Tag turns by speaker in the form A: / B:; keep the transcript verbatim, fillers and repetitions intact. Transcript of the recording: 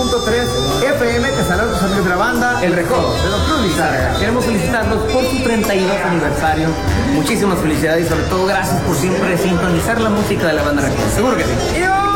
A: punto tres F M. Te saludan tus amigos de la banda El Recodo de Don Cruz Lizárraga.
B: Queremos felicitarlos por su treinta y dos aniversario. Muchísimas felicidades y sobre todo gracias por siempre sintonizar la música de la banda Recodo. Seguro que sí.
A: ¡Yo!